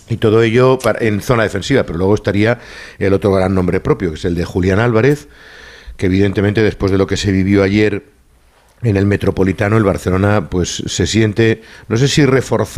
Y todo ello en zona defensiva, pero luego estaría el otro gran nombre propio, que es el de Julián Álvarez, que evidentemente después de lo que se vivió ayer en el Metropolitano, el Barcelona pues se siente, no sé si reforzado,